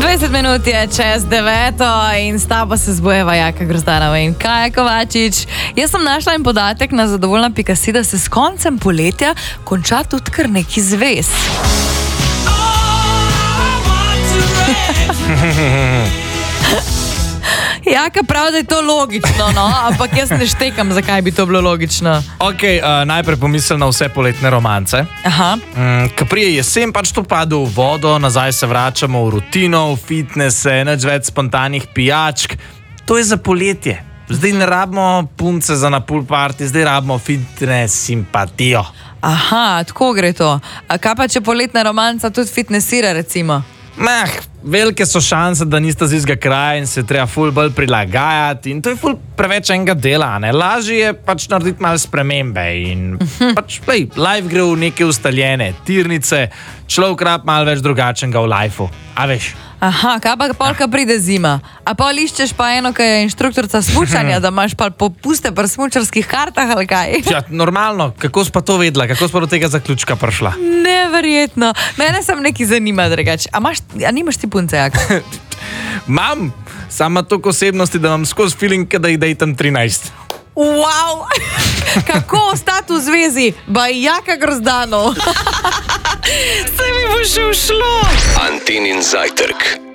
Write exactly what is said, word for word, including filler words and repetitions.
dvajset minut je čez deveto in s tabo se zbojeva Jaka Grozdanova in Kaja Kovačič. Jaz sem našla en podatek na zadovoljna pika si, da se s koncem poletja konča tudi kar neki zvez. Jaka pravi, da je to logično, no? Ampak jaz ne štekam, zakaj bi to bilo logično. Ok, uh, najprej pomislim na vse poletne romance. Aha. Mm, ko prije jesen, pač to pade v vodo, nazaj se vračamo v rutino, v fitnese, nič več spontanih pijačk. To je za poletje. Zdaj ne rabimo punce za na pool party, zdaj rabimo fitness simpatijo. Aha, tako gre to. A kaj pa, če poletna romanca tudi fitnessira, recimo? Meh, velike so šanse, da niste z istega kraja in se treba ful bolj prilagajati in to je ful preveč enega dela, ne? Lažje je pač narediti malo spremembe in pač, play, life gre v neke ustaljene tirnice, človek rab malo več drugačnega v lifeu, a veš? Aha, kaj pa polka pride zima? A pol iščeš pa eno, ki je inštruktorca smučanja, da imaš pa popuste pri smučarskih kartah ali kaj? Ja, normalno, kako si pa to vedela, kako si pa do tega zaključka prišla? Neverjetno, mene sem nekaj zanima drugače. A, imaš, a nimaš ti punce, Jak? Mam, sama toliko osebnosti, da imam skozi feeling, da jih dejtam trinajst. Wow! Kako ostati v zvezi? Ba Jaka Grozdanov. Se mi bo še ušlo. Antinin zajtrk.